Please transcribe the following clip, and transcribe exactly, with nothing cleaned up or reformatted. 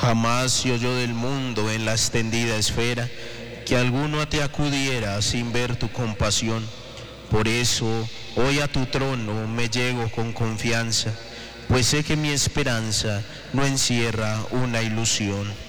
Jamás se oyó del mundo en la extendida esfera que alguno a ti acudiera sin ver tu compasión. Por eso, hoy a tu trono me llego con confianza, pues sé que mi esperanza no encierra una ilusión.